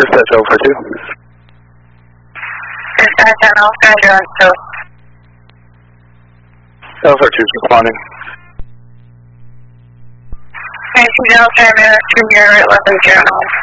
Dispatch Alpha 2. Dispatch on Alpha, you're on still. Alpha 2 is responding. 19 Delta, I'm in 2 here, 11 General.